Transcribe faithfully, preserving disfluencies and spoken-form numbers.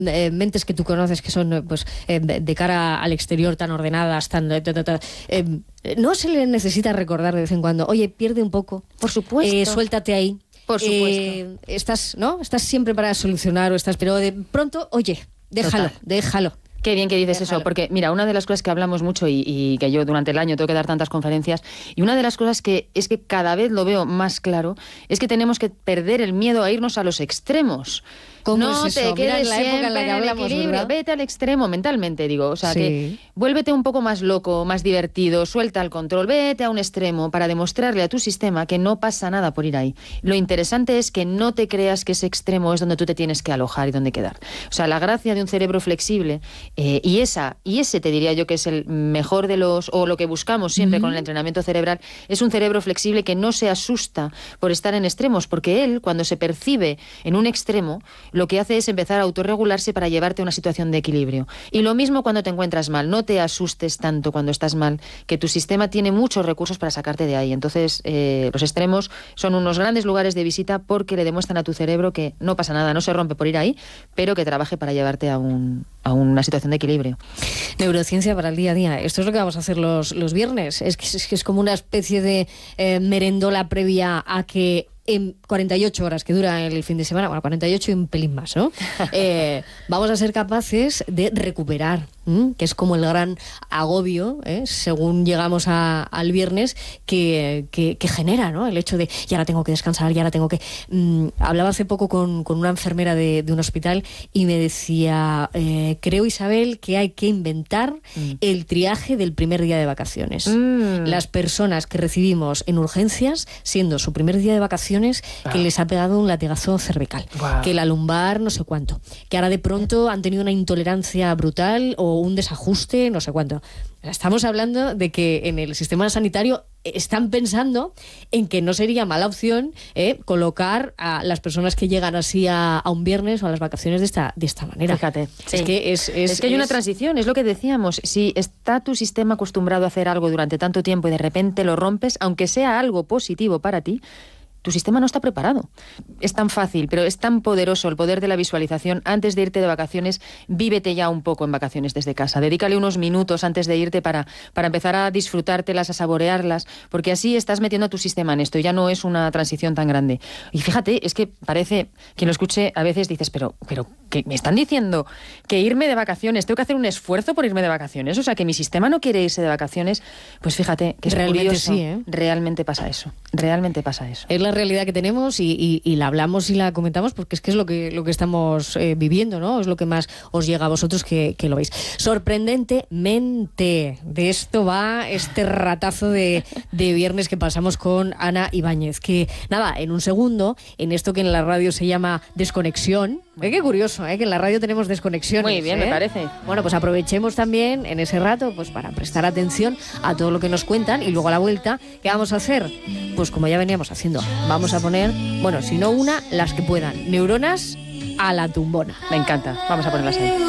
eh, mentes que tú conoces que son pues eh, de cara al exterior tan ordenadas, tan... Eh, ta, ta, ta, eh, no se le necesita recordar de vez en cuando, oye, pierde un poco. Por supuesto. Eh, suéltate ahí. Por supuesto. Eh, estás, ¿no? Estás siempre para solucionar o estás, pero de pronto, oye, déjalo, Total. déjalo. Qué bien que dices Déjalo. eso, porque mira, una de las cosas que hablamos mucho y, y que yo durante el año tengo que dar tantas conferencias, y una de las cosas que es que cada vez lo veo más claro, es que tenemos que perder el miedo a irnos a los extremos. ¿Cómo no es te eso? quedes Mira, en la época siempre en la que el hablamos, equilibrio, ¿verdad? vete al extremo mentalmente, digo, o sea, Sí. que vuélvete un poco más loco, más divertido, suelta el control, vete a un extremo para demostrarle a tu sistema que no pasa nada por ir ahí. Lo interesante es que no te creas que ese extremo es donde tú te tienes que alojar y donde quedar. O sea, la gracia de un cerebro flexible, eh, y esa y ese te diría yo que es el mejor de los, o lo que buscamos siempre mm. con el entrenamiento cerebral, es un cerebro flexible que no se asusta por estar en extremos, porque él, cuando se percibe en un extremo, lo que hace es empezar a autorregularse para llevarte a una situación de equilibrio. Y lo mismo cuando te encuentras mal, no te asustes tanto cuando estás mal, que tu sistema tiene muchos recursos para sacarte de ahí. Entonces, eh, los extremos son unos grandes lugares de visita porque le demuestran a tu cerebro que no pasa nada, no se rompe por ir ahí, pero que trabaje para llevarte a, un, a una situación de equilibrio. Neurociencia para el día a día. Esto es lo que vamos a hacer los, los viernes. Es que, es que es como una especie de eh, merendola previa a que en cuarenta y ocho horas que dura el fin de semana, bueno, cuarenta y ocho y un pelín más, ¿no? Eh, vamos a ser capaces de recuperar, ¿m? Que es como el gran agobio, ¿eh? Según llegamos a, al viernes, que, que, que genera, ¿no? El hecho de, y ahora tengo que descansar, y ahora tengo que... Mm, hablaba hace poco con, con una enfermera de, de un hospital y me decía, eh, creo, Isabel, que hay que inventar mm. el triaje del primer día de vacaciones. Mm. Las personas que recibimos en urgencias, siendo su primer día de vacaciones, que les ha pegado un latigazo cervical, wow. que la lumbar no sé cuánto, que ahora de pronto han tenido una intolerancia brutal o un desajuste no sé cuánto. Estamos hablando de que en el sistema sanitario están pensando en que no sería mala opción eh, colocar a las personas que llegan así a, a un viernes o a las vacaciones de esta, de esta manera. Fíjate. Sí. Es que, es, es, es que hay es... una transición, es lo que decíamos. Si está tu sistema acostumbrado a hacer algo durante tanto tiempo y de repente lo rompes, aunque sea algo positivo para ti, tu sistema no está preparado. Es tan fácil, pero es tan poderoso el poder de la visualización. Antes de irte de vacaciones, vívete ya un poco en vacaciones desde casa. Dedícale unos minutos antes de irte para, para empezar a disfrutártelas, a saborearlas, porque así estás metiendo a tu sistema en esto. Ya no es una transición tan grande. Y fíjate, es que parece, quien lo escuche a veces dices, pero, pero ¿qué me están diciendo? Que irme de vacaciones, tengo que hacer un esfuerzo por irme de vacaciones. O sea, que mi sistema no quiere irse de vacaciones. Pues fíjate, que es realmente curioso. Sí, ¿eh? Realmente pasa eso. Realmente pasa eso. Es la realidad que tenemos y, y, y la hablamos y la comentamos porque es que es lo que, lo que estamos eh, viviendo, ¿no? Es lo que más os llega a vosotros que, que lo veis. Sorprendentemente, de esto va este ratazo de, de viernes que pasamos con Ana Ibáñez, que nada, en un segundo, en esto que en la radio se llama desconexión, ¿eh? Qué curioso, ¿eh? Que en la radio tenemos desconexiones. Muy bien, ¿eh? me parece. Bueno, pues aprovechemos también en ese rato pues para prestar atención a todo lo que nos cuentan y luego a la vuelta, ¿qué vamos a hacer? Pues como ya veníamos haciendo, vamos a poner, bueno, si no una, las que puedan, neuronas a la tumbona. Me encanta, vamos a ponerlas ahí.